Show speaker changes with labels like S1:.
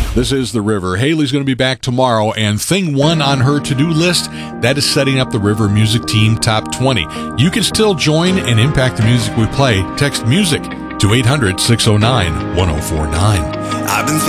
S1: This is The River. Haley's going to be back tomorrow, and thing one on her to-do list, that is setting up the River Music Team Top 20. You can still join and impact the music we play. Text MUSIC to 800-609-1049.
S2: I've been